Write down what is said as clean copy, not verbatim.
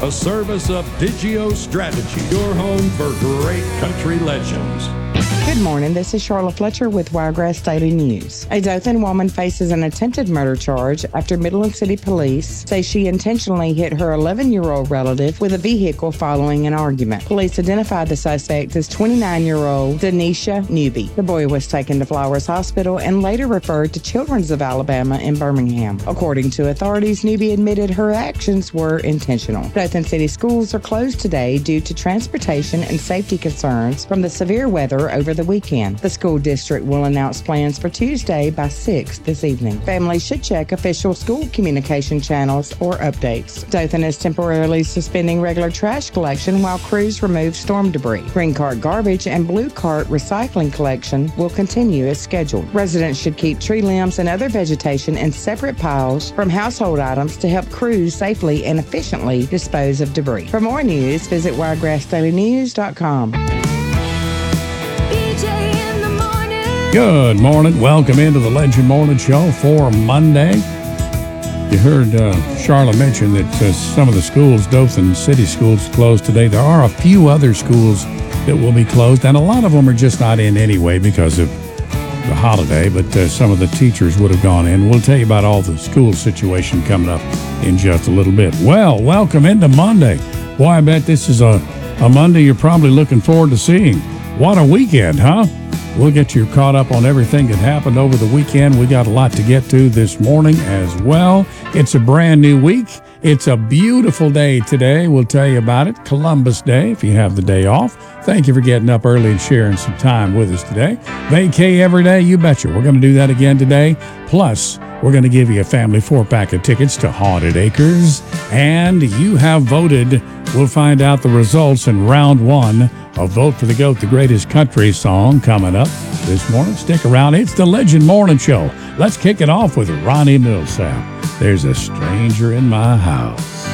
A service of Digio Strategy, your home for great country legends. Good morning. This is Charlotte Fletcher with Wiregrass Daily News. A Dothan woman faces an attempted murder charge after Midland City Police say she intentionally hit her 11-year-old relative with a vehicle following an argument. Police identified the suspect as 29-year-old Denisha Newby. The boy was taken to Flowers Hospital and later referred to Children's of Alabama in Birmingham. According to authorities, Newby admitted her actions were intentional. Dothan City schools are closed today due to transportation and safety concerns from the severe weather over the weekend. The school district will announce plans for Tuesday by 6 this evening. Families should check official school communication channels or updates. Dothan is temporarily suspending regular trash collection while crews remove storm debris. Green cart garbage and blue cart recycling collection will continue as scheduled. Residents should keep tree limbs and other vegetation in separate piles from household items to help crews safely and efficiently dispose of debris. For more news, visit wiregrassdailynews.com. Good morning. Welcome into the Legend Morning Show for Monday. You heard Charlotte mention that some of the schools, Dothan City schools, closed today. There are a few other schools that will be closed, and a lot of them are just not in anyway because of the holiday, but some of the teachers would have gone in. We'll tell you about all the school situation coming up in just a little bit. Well, welcome into Monday. Boy, I bet this is a Monday you're probably looking forward to seeing. What a weekend, huh? We'll get you caught up on everything that happened over the weekend. We got a lot to get to this morning as well. It's a brand new week. It's a beautiful day today. We'll tell you about it. Columbus Day, if you have the day off. Thank you for getting up early and sharing some time with us today. Vacay every day, you betcha. We're going to do that again today. Plus, we're going to give you a family 4-pack of tickets to Haunted Acres. And you have voted. We'll find out the results in round 1 of Vote for the GOAT, the greatest country song, coming up this morning. Stick around. It's the Legend Morning Show. Let's kick it off with Ronnie Milsap. There's a stranger in my house.